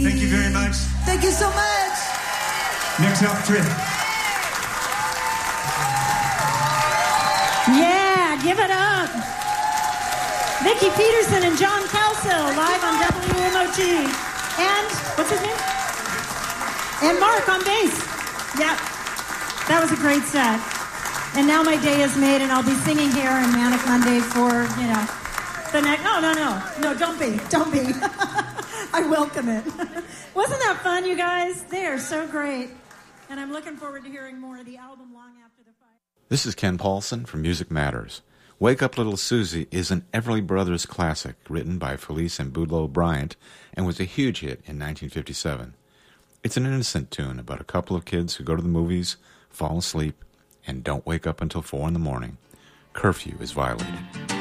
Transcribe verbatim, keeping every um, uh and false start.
Thank you very much. Thank you so much. Next up, Trip. Yeah, give it up. Vicki Peterson and John Kelso live on W M O T. And, what's his name? And Mark on bass. Yep. That was a great set. And now my day is made, and I'll be singing here in Manic Monday for, you know, the next... No, no, no. No, don't be. Don't be. I welcome it. Wasn't that fun, you guys? They are so great. And I'm looking forward to hearing more of the album long after the fight. This is Ken Paulson from Music Matters. Wake Up Little Susie is an Everly Brothers classic written by Felice and Boudleaux Bryant and was a huge hit in nineteen fifty-seven. It's an innocent tune about a couple of kids who go to the movies, fall asleep, and don't wake up until four in the morning. Curfew is violated.